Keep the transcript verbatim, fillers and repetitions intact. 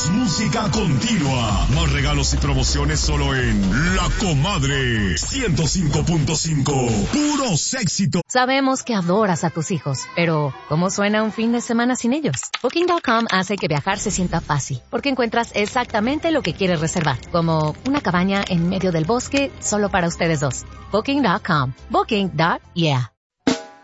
Más música continua. Más regalos y promociones solo en La Comadre. ciento cinco punto cinco. Puros éxitos. Sabemos que adoras a tus hijos, pero ¿cómo suena un fin de semana sin ellos? Booking punto com hace que viajar se sienta fácil, porque encuentras exactamente lo que quieres reservar, como una cabaña en medio del bosque solo para ustedes dos. Booking punto com. Booking. Yeah.